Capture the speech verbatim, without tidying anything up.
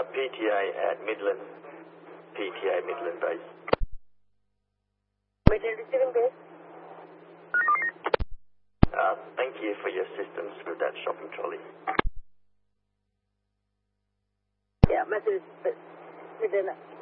uh, P T A at Midland, P T A Midland base. Midland receiving base. Uh, thank you for your assistance with that shopping trolley. Yeah, message Midland.